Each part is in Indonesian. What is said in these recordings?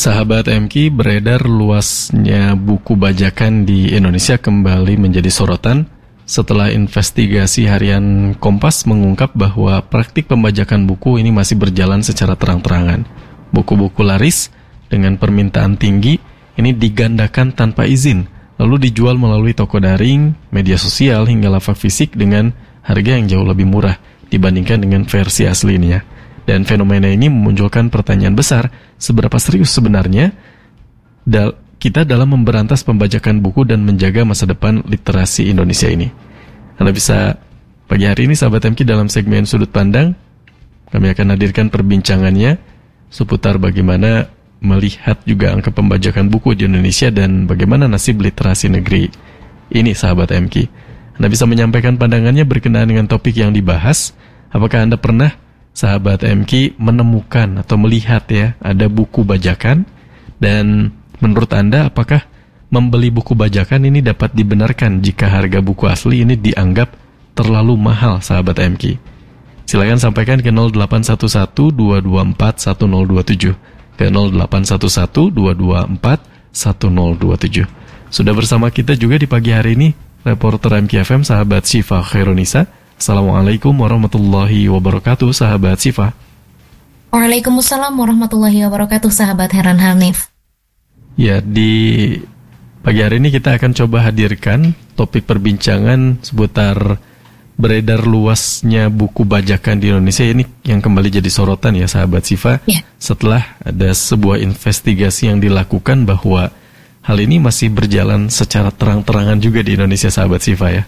Sahabat MQ, beredar luasnya buku bajakan di Indonesia kembali menjadi sorotan setelah investigasi harian Kompas mengungkap bahwa praktik pembajakan buku ini masih berjalan secara terang-terangan. Buku-buku laris dengan permintaan tinggi ini digandakan tanpa izin, lalu dijual melalui toko daring, media sosial hingga lapak fisik dengan harga yang jauh lebih murah dibandingkan dengan versi aslinya. Dan fenomena ini memunculkan pertanyaan besar, seberapa serius sebenarnya kita dalam memberantas pembajakan buku dan menjaga masa depan literasi Indonesia ini. Anda bisa pagi hari ini sahabat MQ dalam segmen Sudut Pandang, kami akan hadirkan perbincangannya seputar bagaimana melihat juga angka pembajakan buku di Indonesia dan bagaimana nasib literasi negeri ini sahabat MQ. Anda bisa menyampaikan pandangannya berkenaan dengan topik yang dibahas. Apakah Anda pernah sahabat MQ menemukan atau melihat ya ada buku bajakan, dan menurut Anda apakah membeli buku bajakan ini dapat dibenarkan jika harga buku asli ini dianggap terlalu mahal sahabat MQ? Silakan sampaikan ke 0811-224-1027 ke 0811-224-1027. Sudah bersama kita juga di pagi hari ini reporter MQ FM sahabat Syifa Khairunisa. Assalamualaikum warahmatullahi wabarakatuh, sahabat Syifa. Waalaikumsalam warahmatullahi wabarakatuh, sahabat Heran Hanif. Ya, di pagi hari ini kita akan coba hadirkan topik perbincangan seputar beredar luasnya buku bajakan di Indonesia ini yang kembali jadi sorotan ya, sahabat Syifa. Ya. Setelah ada sebuah investigasi yang dilakukan bahwa hal ini masih berjalan secara terang-terangan juga di Indonesia, sahabat Syifa ya.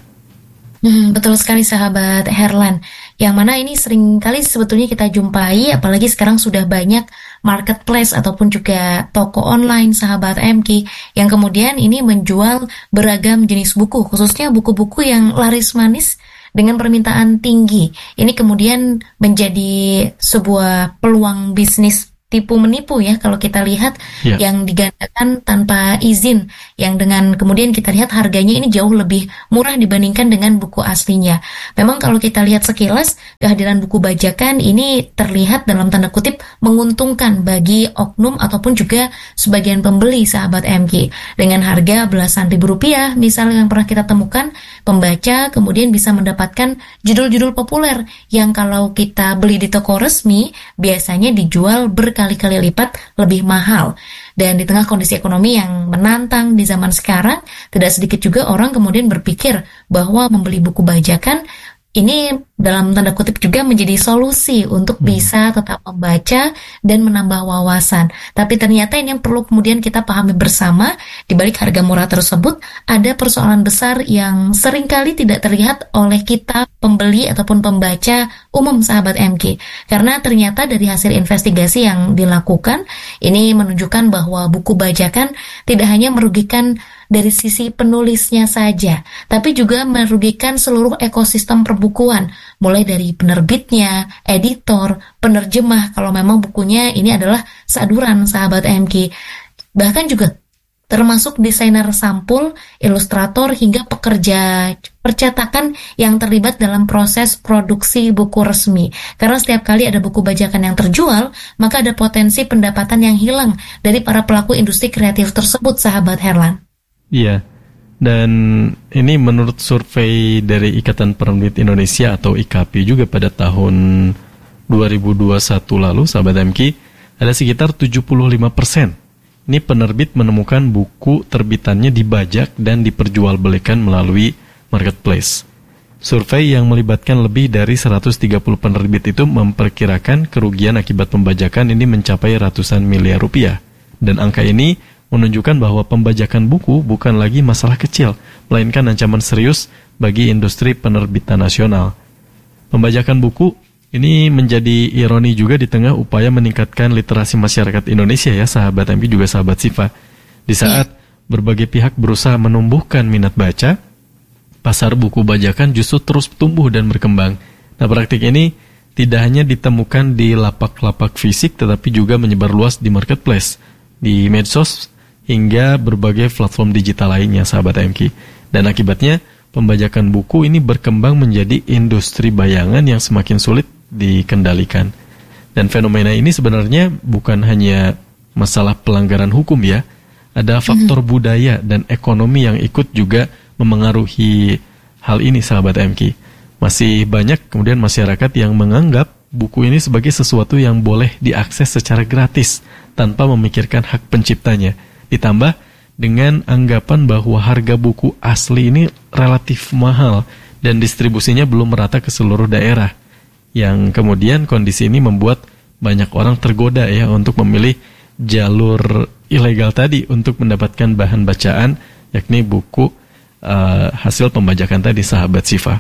Betul sekali sahabat Herlan. Yang mana ini sering kali sebetulnya kita jumpai, apalagi sekarang sudah banyak marketplace ataupun juga toko online sahabat MQ yang kemudian ini menjual beragam jenis buku, khususnya buku-buku yang laris manis dengan permintaan tinggi. Ini kemudian menjadi sebuah peluang bisnis tipu menipu ya kalau kita lihat yang digandakan tanpa izin, yang dengan kemudian kita lihat harganya ini jauh lebih murah dibandingkan dengan buku aslinya. Memang kalau kita lihat sekilas kehadiran buku bajakan ini terlihat dalam tanda kutip menguntungkan bagi oknum ataupun juga sebagian pembeli sahabat MQ. Dengan harga belasan ribu rupiah misalnya yang pernah kita temukan, pembaca kemudian bisa mendapatkan judul-judul populer yang kalau kita beli di toko resmi biasanya dijual berkali-kali lipat lebih mahal. Dan di tengah kondisi ekonomi yang menantang di zaman sekarang, tidak sedikit juga orang kemudian berpikir bahwa membeli buku bajakan ini dalam tanda kutip juga menjadi solusi untuk bisa tetap membaca dan menambah wawasan. Tapi ternyata ini yang perlu kemudian kita pahami bersama, di balik harga murah tersebut ada persoalan besar yang seringkali tidak terlihat oleh kita pembeli ataupun pembaca umum sahabat MQ. Karena ternyata dari hasil investigasi yang dilakukan, ini menunjukkan bahwa buku bajakan tidak hanya merugikan dari sisi penulisnya saja, tapi juga merugikan seluruh ekosistem perbukuan, mulai dari penerbitnya, editor, penerjemah, kalau memang bukunya ini adalah saduran sahabat MQ. Bahkan juga termasuk desainer sampul, ilustrator, hingga pekerja percetakan yang terlibat dalam proses produksi buku resmi. Karena setiap kali ada buku bajakan yang terjual, maka ada potensi pendapatan yang hilang dari para pelaku industri kreatif tersebut, sahabat Herlan. Iya, dan ini menurut survei dari Ikatan Penerbit Indonesia atau IKP juga pada tahun 2021 lalu, sahabat MQ, ada sekitar 75% ini penerbit menemukan buku terbitannya dibajak dan diperjualbelikan melalui marketplace. Survei yang melibatkan lebih dari 130 penerbit itu memperkirakan kerugian akibat pembajakan ini mencapai ratusan miliar rupiah. Dan angka ini menunjukkan bahwa pembajakan buku bukan lagi masalah kecil, melainkan ancaman serius bagi industri penerbitan nasional. Pembajakan buku ini menjadi ironi juga di tengah upaya meningkatkan literasi masyarakat Indonesia ya, sahabat MQ juga sahabat Syifa. Di saat berbagai pihak berusaha menumbuhkan minat baca, pasar buku bajakan justru terus tumbuh dan berkembang. Nah, praktik ini tidak hanya ditemukan di lapak-lapak fisik, tetapi juga menyebar luas di marketplace, di medsos, hingga berbagai platform digital lainnya, sahabat MQ. Dan akibatnya, pembajakan buku ini berkembang menjadi industri bayangan yang semakin sulit dikendalikan. Dan fenomena ini sebenarnya bukan hanya masalah pelanggaran hukum ya. Ada faktor budaya dan ekonomi yang ikut juga memengaruhi hal ini, sahabat MK. Masih banyak kemudian masyarakat yang menganggap buku ini sebagai sesuatu yang boleh diakses secara gratis tanpa memikirkan hak penciptanya. Ditambah dengan anggapan bahwa harga buku asli ini relatif mahal dan distribusinya belum merata ke seluruh daerah. Yang kemudian kondisi ini membuat banyak orang tergoda ya untuk memilih jalur ilegal tadi untuk mendapatkan bahan bacaan, yakni buku hasil pembajakan tadi, sahabat Sifa.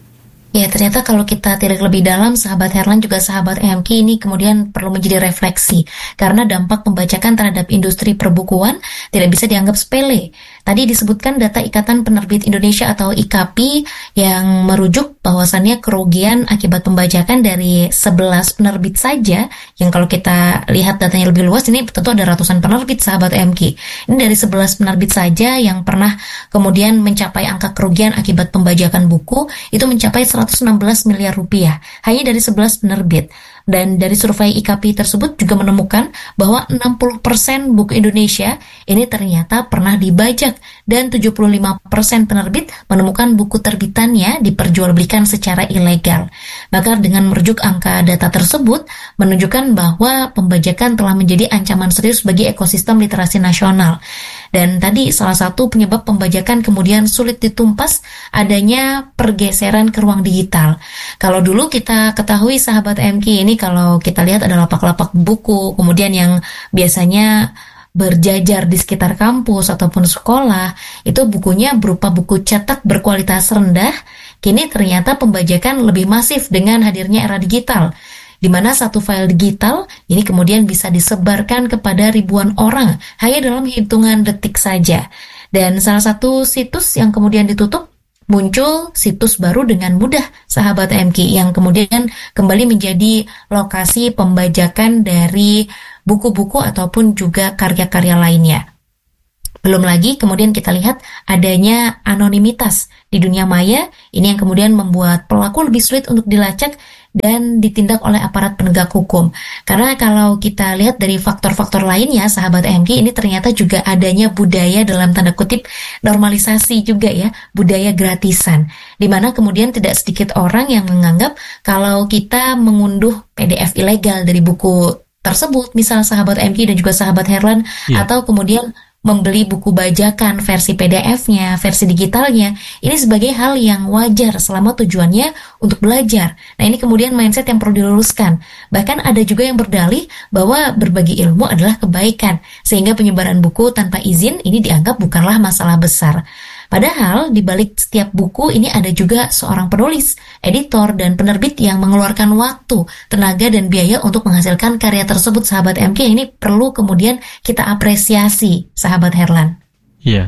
Ya, ternyata kalau kita tilik lebih dalam, sahabat Herlan juga sahabat MK, ini kemudian perlu menjadi refleksi. Karena dampak pembajakan terhadap industri perbukuan tidak bisa dianggap sepele. Tadi disebutkan data Ikatan Penerbit Indonesia atau IKAPI yang merujuk bahwasannya kerugian akibat pembajakan dari 11 penerbit saja, yang kalau kita lihat datanya lebih luas, ini tentu ada ratusan penerbit, sahabat MK. Ini dari 11 penerbit saja yang pernah kemudian mencapai angka kerugian akibat pembajakan buku, itu mencapai 116 miliar rupiah hanya dari 11 penerbit. Dan dari survei IKAPI tersebut juga menemukan bahwa 60% buku Indonesia ini ternyata pernah dibajak dan 75% penerbit menemukan buku terbitannya diperjualbelikan secara ilegal. Maka dengan merujuk angka data tersebut menunjukkan bahwa pembajakan telah menjadi ancaman serius bagi ekosistem literasi nasional. Dan tadi salah satu penyebab pembajakan kemudian sulit ditumpas adanya pergeseran ke ruang digital. Kalau dulu kita ketahui, sahabat MK, ini kalau kita lihat ada lapak-lapak buku, kemudian yang biasanya berjajar di sekitar kampus ataupun sekolah, itu bukunya berupa buku cetak berkualitas rendah. Kini ternyata pembajakan lebih masif dengan hadirnya era digital, di mana satu file digital ini kemudian bisa disebarkan kepada ribuan orang hanya dalam hitungan detik saja. Dan salah satu situs yang kemudian ditutup, muncul situs baru dengan mudah, sahabat MK, yang kemudian kembali menjadi lokasi pembajakan dari buku-buku ataupun juga karya-karya lainnya. Belum lagi kemudian kita lihat adanya anonimitas di dunia maya, ini yang kemudian membuat pelaku lebih sulit untuk dilacak dan ditindak oleh aparat penegak hukum. Karena kalau kita lihat dari faktor-faktor lainnya, sahabat MK, ini ternyata juga adanya budaya dalam tanda kutip normalisasi juga ya, budaya gratisan. Di mana kemudian tidak sedikit orang yang menganggap kalau kita mengunduh PDF ilegal dari buku tersebut, misal sahabat MK dan juga sahabat Herlan, atau kemudian membeli buku bajakan versi PDF-nya, versi digitalnya, ini sebagai hal yang wajar selama tujuannya untuk belajar. Nah, ini kemudian mindset yang perlu diluruskan. Bahkan ada juga yang berdalih bahwa berbagi ilmu adalah kebaikan, sehingga penyebaran buku tanpa izin ini dianggap bukanlah masalah besar. Padahal di balik setiap buku ini ada juga seorang penulis, editor, dan penerbit yang mengeluarkan waktu, tenaga, dan biaya untuk menghasilkan karya tersebut, sahabat MK. Ini perlu kemudian kita apresiasi, sahabat Herlan. Iya,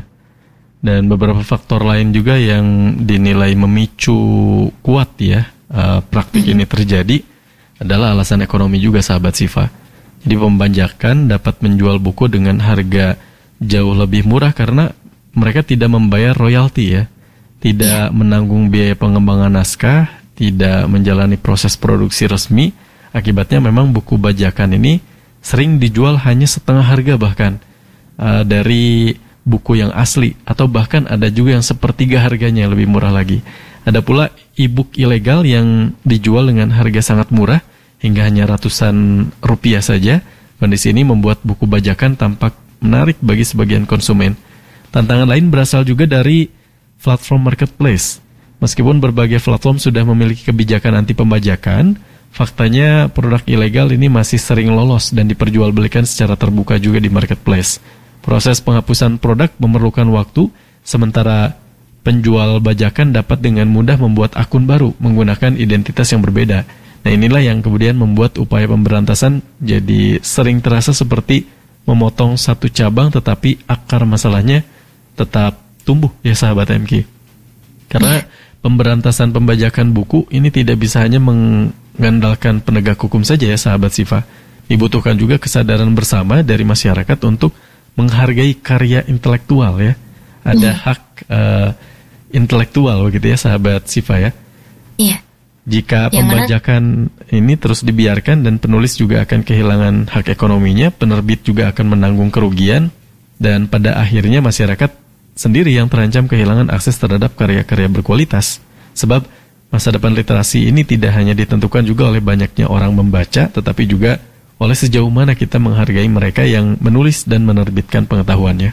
dan beberapa faktor lain juga yang dinilai memicu kuat ya praktik ini terjadi adalah alasan ekonomi juga, sahabat Sifa. Jadi pembajakan dapat menjual buku dengan harga jauh lebih murah karena mereka tidak membayar royalti ya, tidak menanggung biaya pengembangan naskah, tidak menjalani proses produksi resmi. Akibatnya memang buku bajakan ini sering dijual hanya setengah harga bahkan dari buku yang asli, atau bahkan ada juga yang sepertiga harganya, lebih murah lagi. Ada pula e-book ilegal yang dijual dengan harga sangat murah hingga hanya ratusan rupiah saja. Kondisi ini membuat buku bajakan tampak menarik bagi sebagian konsumen. Tantangan lain berasal juga dari platform marketplace. Meskipun berbagai platform sudah memiliki kebijakan anti pembajakan, faktanya produk ilegal ini masih sering lolos dan diperjualbelikan secara terbuka juga di marketplace. Proses penghapusan produk memerlukan waktu, sementara penjual bajakan dapat dengan mudah membuat akun baru menggunakan identitas yang berbeda. Nah, inilah yang kemudian membuat upaya pemberantasan jadi sering terasa seperti memotong satu cabang, tetapi akar masalahnya tetap tumbuh ya, sahabat MK. Karena pemberantasan pembajakan buku ini tidak bisa hanya mengandalkan penegak hukum saja ya, sahabat Sifa. Dibutuhkan juga kesadaran bersama dari masyarakat untuk menghargai karya intelektual ya. Ada hak intelektual begitu ya, sahabat Sifa ya. Iya. Jika Yang pembajakan ini terus dibiarkan dan penulis juga akan kehilangan hak ekonominya, penerbit juga akan menanggung kerugian, dan pada akhirnya masyarakat sendiri yang terancam kehilangan akses terhadap karya-karya berkualitas. Sebab masa depan literasi ini tidak hanya ditentukan juga oleh banyaknya orang membaca, tetapi juga oleh sejauh mana kita menghargai mereka yang menulis dan menerbitkan pengetahuannya.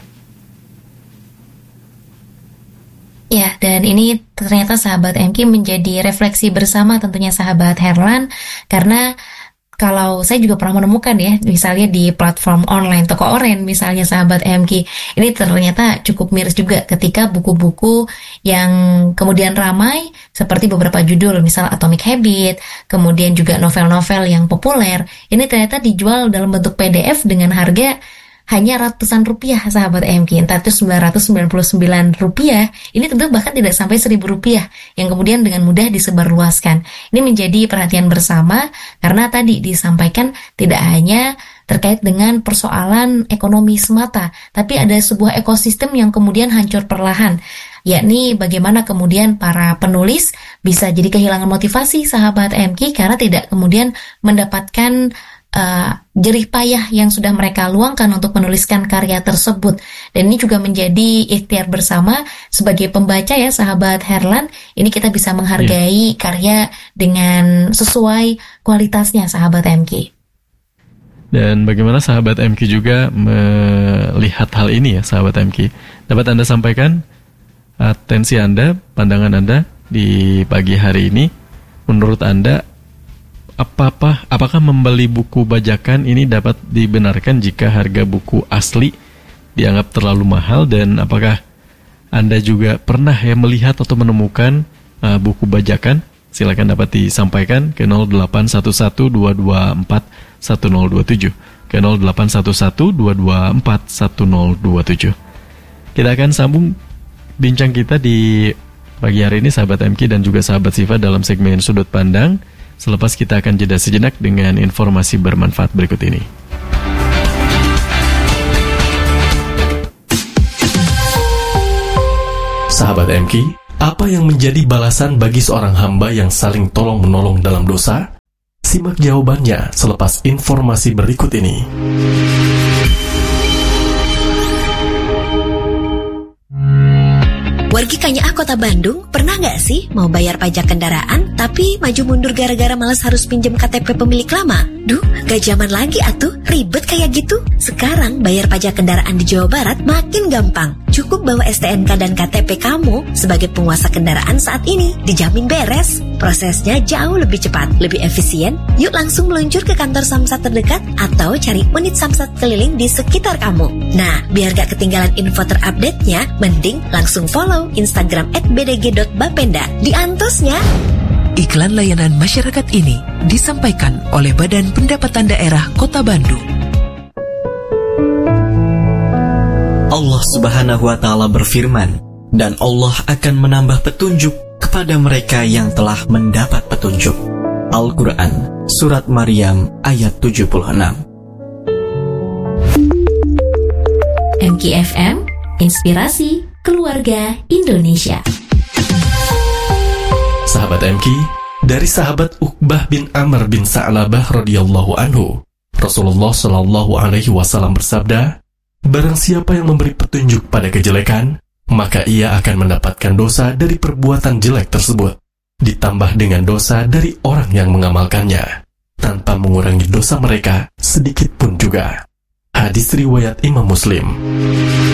Ya, dan ini ternyata sahabat MK menjadi refleksi bersama tentunya sahabat Herlan, karena kalau saya juga pernah menemukan ya, misalnya di platform online, toko oren misalnya sahabat MK, ini ternyata cukup miris juga ketika buku-buku yang kemudian ramai, seperti beberapa judul, misal Atomic Habit, kemudian juga novel-novel yang populer, ini ternyata dijual dalam bentuk PDF dengan harga hanya ratusan rupiah sahabat MK, entah itu 999 rupiah, ini tentu bahkan tidak sampai 1.000 rupiah, yang kemudian dengan mudah disebarluaskan. Ini menjadi perhatian bersama, karena tadi disampaikan tidak hanya terkait dengan persoalan ekonomi semata, tapi ada sebuah ekosistem yang kemudian hancur perlahan, yakni bagaimana kemudian para penulis bisa jadi kehilangan motivasi sahabat MK, karena tidak kemudian mendapatkan jerih payah yang sudah mereka luangkan untuk menuliskan karya tersebut. Dan ini juga menjadi ikhtiar bersama sebagai pembaca ya sahabat Herlan, ini kita bisa menghargai karya dengan sesuai kualitasnya sahabat MK. Dan bagaimana sahabat MK juga melihat hal ini ya sahabat MK? Dapat Anda sampaikan atensi Anda, pandangan Anda di pagi hari ini. Menurut Anda, apakah membeli buku bajakan ini dapat dibenarkan jika harga buku asli dianggap terlalu mahal, dan apakah Anda juga pernah ya melihat atau menemukan buku bajakan? Silakan dapat disampaikan ke 0811-224-1027 ke 0811-224-1027. Kita akan sambung bincang kita di pagi hari ini sahabat MK dan juga sahabat Sifa dalam segmen Sudut Pandang. Selepas kita akan jeda sejenak dengan informasi bermanfaat berikut ini. Sahabat MK, apa yang menjadi balasan bagi seorang hamba yang saling tolong-menolong dalam dosa? Simak jawabannya selepas informasi berikut ini. Wargi Kanyaah Kota Bandung, pernah nggak sih mau bayar pajak kendaraan tapi maju mundur gara-gara malas harus pinjam KTP pemilik lama? Duh, gak zaman lagi atuh, ribet kayak gitu. Sekarang bayar pajak kendaraan di Jawa Barat makin gampang. Cukup bawa STNK dan KTP kamu sebagai penguasa kendaraan saat ini, dijamin beres. Prosesnya jauh lebih cepat, lebih efisien. Yuk langsung meluncur ke kantor Samsat terdekat atau cari unit Samsat keliling di sekitar kamu. Nah, biar gak ketinggalan info terupdate-nya, mending langsung follow Instagram @bdg.bapenda. Diantosnya. Iklan layanan masyarakat ini disampaikan oleh Badan Pendapatan Daerah Kota Bandung. Allah Subhanahu wa Ta'ala berfirman, dan Allah akan menambah petunjuk kepada mereka yang telah mendapat petunjuk. Al-Quran, Surat Maryam ayat 76. MKFM, Inspirasi Keluarga Indonesia. Sahabat MK, dari sahabat Uqbah bin Amr bin Sa'labah radhiyallahu anhu, Rasulullah Shallallahu alaihi wasallam bersabda, barang siapa yang memberi petunjuk pada kejelekan, maka ia akan mendapatkan dosa dari perbuatan jelek tersebut, ditambah dengan dosa dari orang yang mengamalkannya, tanpa mengurangi dosa mereka sedikit pun juga. Hadis riwayat Imam Muslim.